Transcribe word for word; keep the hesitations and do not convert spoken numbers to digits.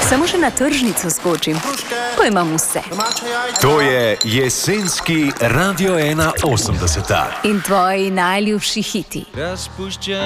Samo še na tržnico skočim, ko imam vse. To je jesenski Radio ena osemdeseta. In tvoji najljubši hiti.